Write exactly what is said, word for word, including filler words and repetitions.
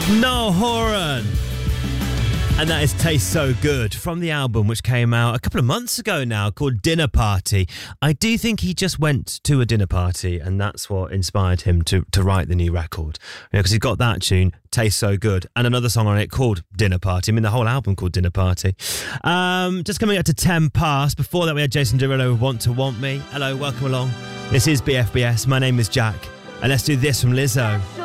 Noel Horan. And that is Taste So Good from the album which came out a couple of months ago now called Dinner Party. I do think he just went to a dinner party and that's what inspired him to, to write the new record. Because you know, he's got that tune, Taste So Good, and another song on it called Dinner Party. I mean, the whole album called Dinner Party. Um, just coming up to ten past. Before that, we had Jason Derulo with Want to Want Me. Hello, welcome along. This is B F B S. My name is Jack. And let's do this from Lizzo.